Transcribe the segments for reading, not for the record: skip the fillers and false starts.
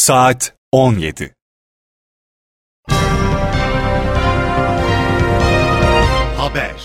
Saat 17. Haber.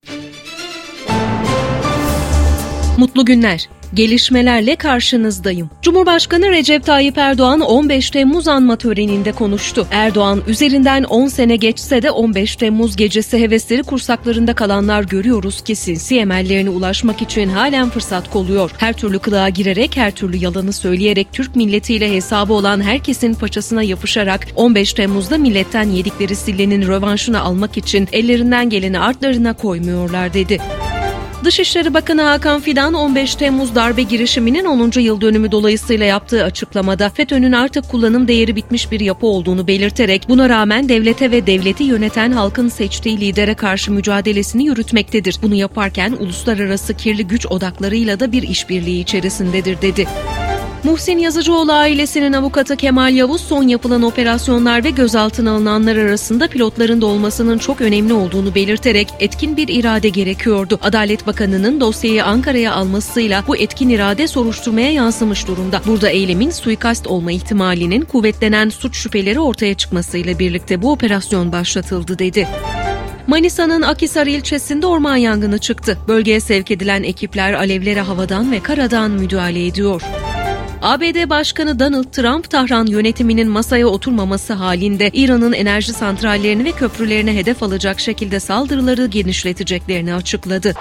Mutlu günler. Gelişmelerle karşınızdayım. Cumhurbaşkanı Recep Tayyip Erdoğan 15 Temmuz anma töreninde konuştu. Erdoğan, üzerinden 10 sene geçse de 15 Temmuz gecesi hevesleri kursaklarında kalanlar görüyoruz ki sinsi emellerine ulaşmak için halen fırsat kolluyor. Her türlü kılığa girerek, her türlü yalanı söyleyerek Türk milletiyle hesabı olan herkesin paçasına yapışarak 15 Temmuz'da milletten yedikleri sillenin rövanşını almak için ellerinden geleni artlarına koymuyorlar dedi. Dışişleri Bakanı Hakan Fidan 15 Temmuz darbe girişiminin 10. yıl dönümü dolayısıyla yaptığı açıklamada FETÖ'nün artık kullanım değeri bitmiş bir yapı olduğunu belirterek buna rağmen devlete ve devleti yöneten halkın seçtiği lidere karşı mücadelesini yürütmektedir. Bunu yaparken uluslararası kirli güç odaklarıyla da bir işbirliği içerisindedir dedi. Muhsin Yazıcıoğlu ailesinin avukatı Kemal Yavuz, son yapılan operasyonlar ve gözaltına alınanlar arasında pilotların da olmasının çok önemli olduğunu belirterek etkin bir irade gerekiyordu. Adalet Bakanı'nın dosyayı Ankara'ya almasıyla bu etkin irade soruşturmaya yansımış durumda. Burada eylemin suikast olma ihtimalinin kuvvetlenen suç şüpheleri ortaya çıkmasıyla birlikte bu operasyon başlatıldı dedi. Manisa'nın Akhisar ilçesinde orman yangını çıktı. Bölgeye sevk edilen ekipler alevlere havadan ve karadan müdahale ediyor. ABD Başkanı Donald Trump, Tahran yönetiminin masaya oturmaması halinde İran'ın enerji santrallerini ve köprülerine hedef alacak şekilde saldırıları genişleteceklerini açıkladı.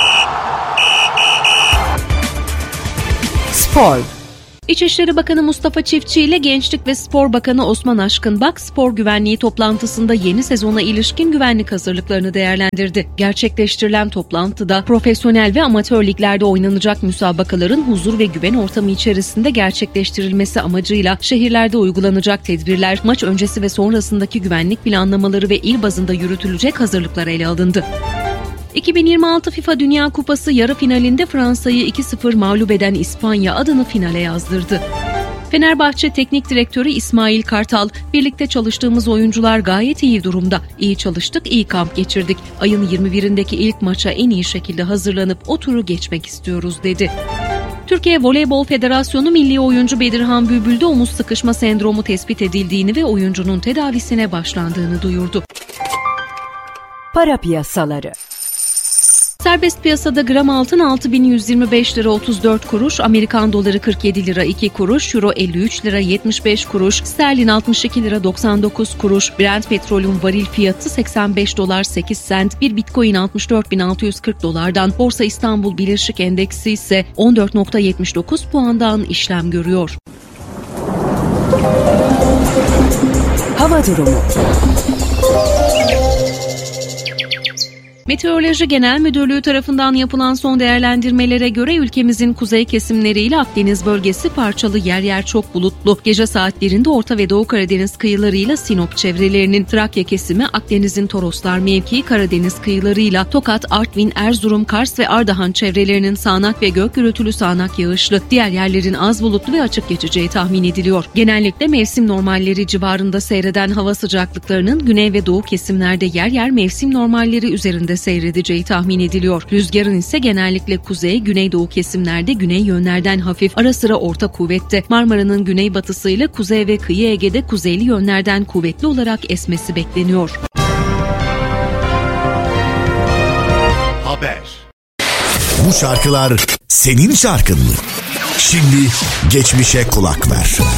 Spor. İçişleri Bakanı Mustafa Çiftçi ile Gençlik ve Spor Bakanı Osman Aşkınbak, spor güvenliği toplantısında yeni sezona ilişkin güvenlik hazırlıklarını değerlendirdi. Gerçekleştirilen toplantıda profesyonel ve amatör liglerde oynanacak müsabakaların huzur ve güven ortamı içerisinde gerçekleştirilmesi amacıyla şehirlerde uygulanacak tedbirler, maç öncesi ve sonrasındaki güvenlik planlamaları ve il bazında yürütülecek hazırlıklar ele alındı. 2026 FIFA Dünya Kupası yarı finalinde Fransa'yı 2-0 mağlup eden İspanya adını finale yazdırdı. Fenerbahçe Teknik Direktörü İsmail Kartal, birlikte çalıştığımız oyuncular gayet iyi durumda. İyi çalıştık, iyi kamp geçirdik. Ayın 21'indeki ilk maça en iyi şekilde hazırlanıp o turu geçmek istiyoruz dedi. Türkiye Voleybol Federasyonu milli oyuncu Bedirhan Bülbül'de omuz sıkışma sendromu tespit edildiğini ve oyuncunun tedavisine başlandığını duyurdu. Para piyasaları. Serbest piyasada gram altın 6.125 lira 34 kuruş, Amerikan doları 47 lira 2 kuruş, euro 53 lira 75 kuruş, sterlin 62 lira 99 kuruş, Brent petrolün varil fiyatı 85 dolar 8 sent, bir bitcoin 64.640 dolardan, Borsa İstanbul Birleşik Endeksi ise 14.79 puandan işlem görüyor. Hava durumu. Meteoroloji Genel Müdürlüğü tarafından yapılan son değerlendirmelere göre ülkemizin kuzey kesimleriyle Akdeniz bölgesi parçalı yer yer çok bulutlu. Gece saatlerinde Orta ve Doğu Karadeniz kıyılarıyla Sinop çevrelerinin, Trakya kesimi, Akdeniz'in Toroslar mevkii, Karadeniz kıyılarıyla Tokat, Artvin, Erzurum, Kars ve Ardahan çevrelerinin sağanak ve gök gürültülü sağanak yağışlı, diğer yerlerin az bulutlu ve açık geçeceği tahmin ediliyor. Genellikle mevsim normalleri civarında seyreden hava sıcaklıklarının güney ve doğu kesimlerde yer yer mevsim normalleri üzerinde seyredeceği tahmin ediliyor. Rüzgarın ise genellikle kuzey, güneydoğu kesimlerde güney yönlerden hafif, ara sıra orta kuvvette, Marmara'nın güneybatısıyla kuzey ve kıyı Ege'de kuzeyli yönlerden kuvvetli olarak esmesi bekleniyor. Haber. Bu şarkılar senin şarkın mı? Şimdi geçmişe kulak ver.